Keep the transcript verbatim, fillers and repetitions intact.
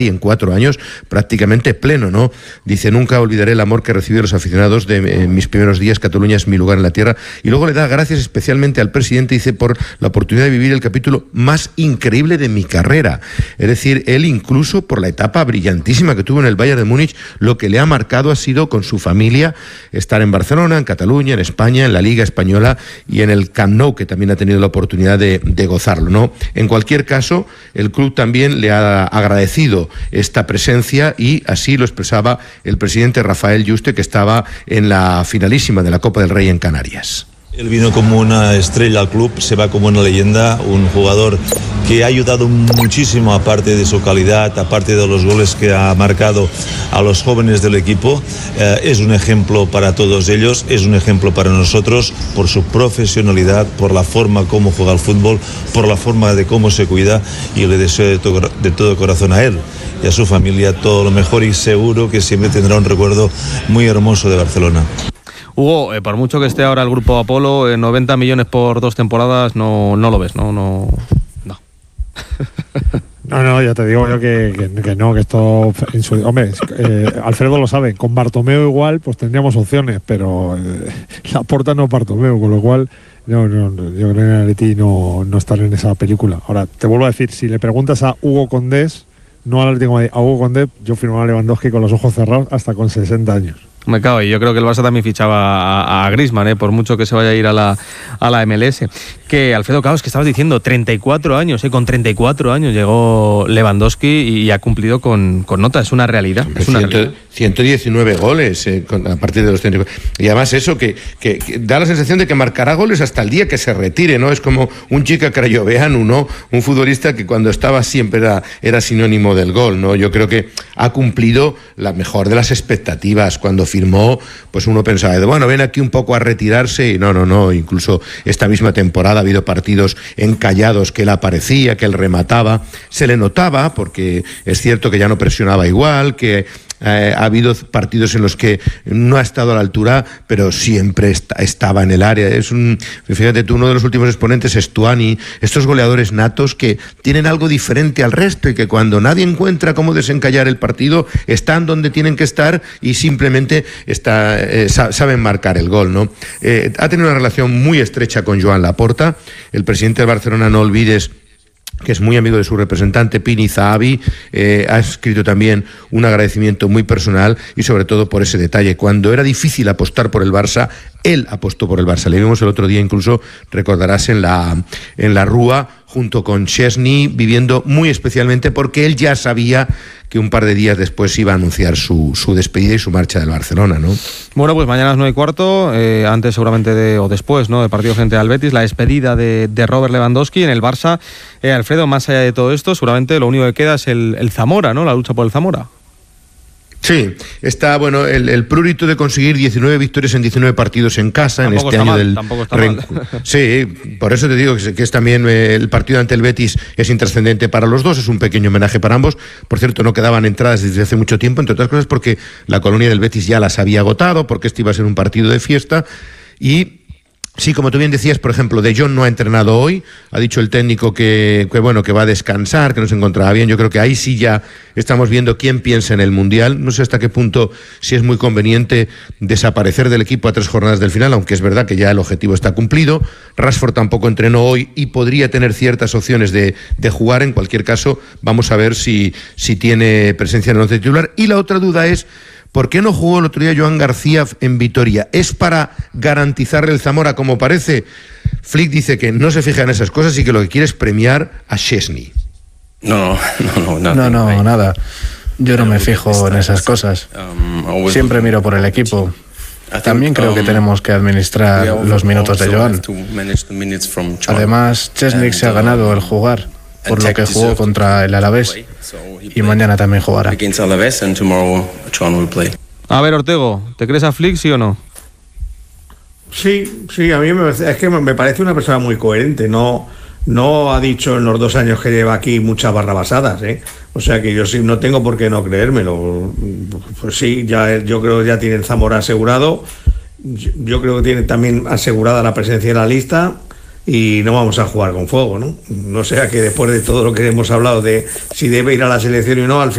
y en cuatro años prácticamente pleno, ¿no? Dice, nunca olvidaré el amor que recibí de los aficionados de eh, mis primeros días, Cataluña es mi lugar en la tierra. Y luego le da gracias especialmente al presidente, dice, por la oportunidad de vivir el capítulo más increíble de mi carrera. Es decir, él incluso por la etapa brillantísima que tuvo en el Bayern de Múnich, lo que le ha marcado ha sido con su familia estar en Barcelona, en Cataluña, en España, en la Liga Española y en el Camp Nou, que también ha tenido la oportunidad de, de gozarlo, ¿no? En cualquier caso, el club también le ha agradecido esta presencia y así lo expresaba el presidente Rafael Yuste, que estaba en la finalísima de la Copa del Rey en Canarias. Él vino como una estrella al club, se va como una leyenda, un jugador que ha ayudado muchísimo, aparte de su calidad, aparte de los goles que ha marcado a los jóvenes del equipo. Eh, es un ejemplo para todos ellos, es un ejemplo para nosotros por su profesionalidad, por la forma como juega al fútbol, por la forma de cómo se cuida, y le deseo de todo, de todo corazón a él y a su familia todo lo mejor, y seguro que siempre tendrá un recuerdo muy hermoso de Barcelona. Hugo, eh, por mucho que esté ahora el grupo Apolo, eh, noventa millones por dos temporadas, no, no lo ves, ¿no? No, no. No, no, ya te digo yo que, que, que no, que esto... En su, hombre, eh, Alfredo lo sabe, con Bartomeu igual pues tendríamos opciones, pero eh, Laporta no es Bartomeu, con lo cual no, no, yo creo que en Atleti no, no estar en esa película. Ahora, te vuelvo a decir, si le preguntas a Hugo Condés, no al Atlético de Madrid, a Hugo Condés, yo firmaba a Lewandowski con los ojos cerrados hasta con sesenta años. Me cago, y yo creo que el Barça también fichaba a, a Griezmann, ¿eh? Por mucho que se vaya a ir a la, a la M L S. Que, Alfredo Caos, que estabas diciendo, treinta y cuatro años, ¿eh? Con treinta y cuatro años llegó Lewandowski y ha cumplido con, con nota, es una realidad. Es una ciento, realidad. ciento diecinueve goles eh, con, a partir de los treinta y cuatro. Y además eso, que, que, que da la sensación de que marcará goles hasta el día que se retire, ¿no? Es como un chico crayoveanu, ¿no? Un futbolista que cuando estaba siempre era, era sinónimo del gol, ¿no? Yo creo que ha cumplido la mejor de las expectativas. Cuando firmó, pues uno pensaba, bueno, ven aquí un poco a retirarse, y no, no, no, incluso esta misma temporada ha habido partidos encallados que él aparecía, que él remataba, se le notaba, porque es cierto que ya no presionaba igual, que Eh, ha habido partidos en los que no ha estado a la altura, pero siempre está, estaba en el área. Es un, fíjate tú, uno de los últimos exponentes es Tuani, estos goleadores natos que tienen algo diferente al resto y que cuando nadie encuentra cómo desencallar el partido, están donde tienen que estar y simplemente está, eh, saben marcar el gol, ¿no? Eh, ha tenido una relación muy estrecha con Joan Laporta, el presidente de Barcelona, no olvides que es muy amigo de su representante, Pini Zahavi, eh, ha escrito también un agradecimiento muy personal y sobre todo por ese detalle. Cuando era difícil apostar por el Barça, él apostó por el Barça. Le vimos el otro día, incluso, recordarás, en la, en la Rúa, junto con Chesney, viviendo muy especialmente porque él ya sabía que un par de días después iba a anunciar su, su despedida y su marcha del Barcelona, ¿no? Bueno, pues mañana a las nueve y cuarto, eh, antes seguramente de, o después, ¿no?, del partido frente al Betis, la despedida de, de Robert Lewandowski en el Barça. Eh, Alfredo, más allá de todo esto, seguramente lo único que queda es el, el Zamora, ¿no?, la lucha por el Zamora. Sí, está bueno el, el prurito de conseguir diecinueve victorias en diecinueve partidos en casa. Tampoco en este año mal, del tampoco está mal. Sí, por eso te digo que es, que es también eh, el partido ante el Betis es intrascendente para los dos, es un pequeño homenaje para ambos. Por cierto, no quedaban entradas desde hace mucho tiempo, entre otras cosas porque la colonia del Betis ya las había agotado, porque este iba a ser un partido de fiesta. Y sí, como tú bien decías, por ejemplo, De Jong no ha entrenado hoy, ha dicho el técnico que, que bueno, que va a descansar, que no se encontraba bien. Yo creo que ahí sí ya estamos viendo quién piensa en el Mundial. No sé hasta qué punto si es muy conveniente desaparecer del equipo a tres jornadas del final, aunque es verdad que ya el objetivo está cumplido. Rashford tampoco entrenó hoy y podría tener ciertas opciones de, de jugar. En cualquier caso, vamos a ver si, si tiene presencia en el once titular. Y la otra duda es, ¿por qué no jugó el otro día Joan García en Vitoria? ¿Es para garantizarle el Zamora, como parece? Flick dice que no se fija en esas cosas y que lo que quiere es premiar a Chesney. No, no, no, no, no, nada. Yo no me fijo en esas cosas. Siempre miro por el equipo. También creo que tenemos que administrar los minutos de Joan. Además, Chesney se ha ganado el jugar, por lo que jugó contra el Alavés, y mañana también jugará. A ver, Ortego, ¿te crees a Flick, sí o no? Sí, sí, a mí me, es que me parece una persona muy coherente. No, no ha dicho en los dos años que lleva aquí muchas barrabasadas, ¿eh? O sea que yo sí no tengo por qué no creérmelo. Pues sí, ya yo creo que ya tiene el Zamora asegurado. Yo creo que tiene también asegurada la presencia en la lista. Y no vamos a jugar con fuego, ¿no? No sea que después de todo lo que hemos hablado de si debe ir a la selección y no, al final